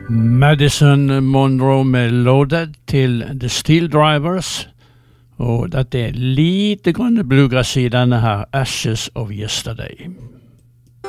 Madison Monroe med Loaded til The Steel Drivers, og dette lite grann bluegrass i denne her Ashes of Yesterday.